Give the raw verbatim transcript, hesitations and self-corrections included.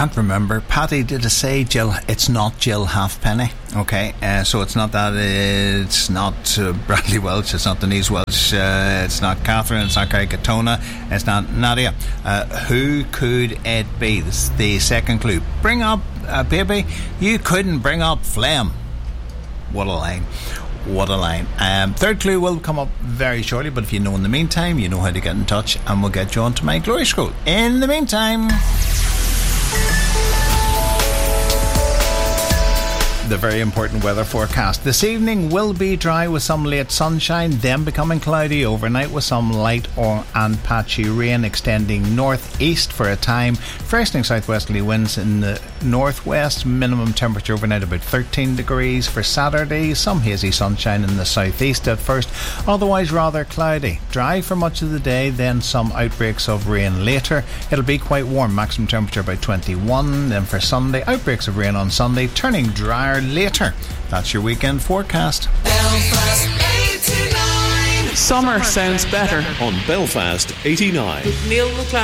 can't remember. Paddy, did I say Jill? It's not Jill Halfpenny. Okay, uh, so it's not that. It's not uh, Bradley Welch. It's not Denise Welch. Uh, it's not Catherine. It's not Carrie Katona. It's not Nadia. Uh, who could it be? This is the second clue. Bring up, uh, baby. You couldn't bring up phlegm. What a line. What a line. Um, third clue will come up very shortly, but if you know in the meantime, you know how to get in touch, and we'll get you on to My Glory School. In the meantime, the very important weather forecast. This evening will be dry with some late sunshine, then becoming cloudy overnight with some light or and patchy rain extending northeast for a time. Freshening southwesterly winds in the northwest. Minimum temperature overnight about thirteen degrees for Saturday. Some hazy sunshine in the southeast at first, otherwise rather cloudy. Dry for much of the day, then some outbreaks of rain later. It'll be quite warm, maximum temperature about twenty-one. Then for Sunday, outbreaks of rain on Sunday, turning drier later. That's your weekend forecast. Belfast eighty-nine. Summer sounds better on Belfast eighty-nine. with Neil McLaren.